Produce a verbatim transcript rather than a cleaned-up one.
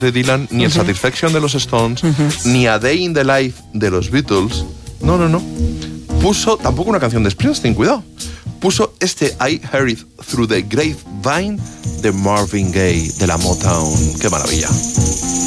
de Dylan, ni el Uh-huh. Satisfaction de los Stones, Uh-huh. ni A Day in the Life de los Beatles. No, no, no. Puso tampoco una canción de Springsteen, cuidado. Puso este I Heard It Through the Grapevine de Marvin Gaye, de la Motown. ¡Qué maravilla!